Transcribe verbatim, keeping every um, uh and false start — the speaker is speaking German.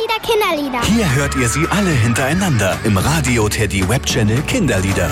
Kinderlieder, Kinderlieder. Hier hört ihr sie alle hintereinander im Radio Teddy Webchannel Kinderlieder.